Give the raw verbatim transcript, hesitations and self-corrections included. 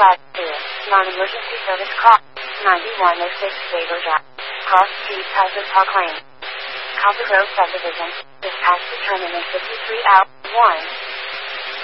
flag two. Non-emergency service call. ninety-one oh six Saber Drive. Cross Street Hazard Park Lane. Copper Grove Subdivision. Dispatch determinant fifty-three out. one.